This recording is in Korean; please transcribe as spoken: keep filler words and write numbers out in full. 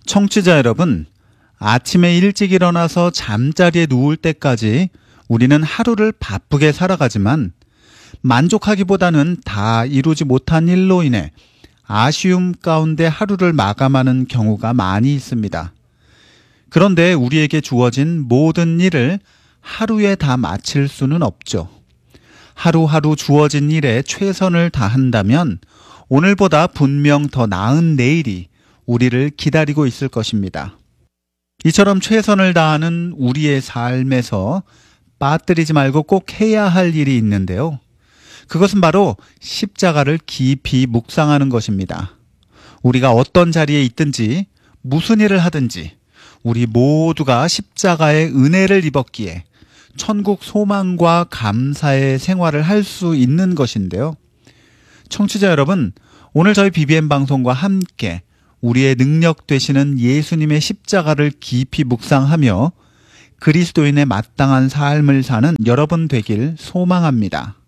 청취자 여러분, 아침에 일찍 일어나서 잠자리에 누울 때까지 우리는 하루를 바쁘게 살아가지만 만족하기보다는 다 이루지 못한 일로 인해 아쉬움 가운데 하루를 마감하는 경우가 많이 있습니다. 그런데 우리에게 주어진 모든 일을 하루에 다 마칠 수는 없죠. 하루하루 주어진 일에 최선을 다한다면 오늘보다 분명 더 나은 내일이 우리를 기다리고 있을 것입니다. 이처럼 최선을 다하는 우리의 삶에서 빠뜨리지 말고 꼭 해야 할 일이 있는데요. 그것은 바로 십자가를 깊이 묵상하는 것입니다. 우리가 어떤 자리에 있든지 무슨 일을 하든지 우리 모두가 십자가의 은혜를 입었기에 천국 소망과 감사의 생활을 할 수 있는 것인데요. 청취자 여러분, 오늘 저희 비비엠 방송과 함께 우리의 능력 되시는 예수님의 십자가를 깊이 묵상하며 그리스도인의 마땅한 삶을 사는 여러분 되길 소망합니다.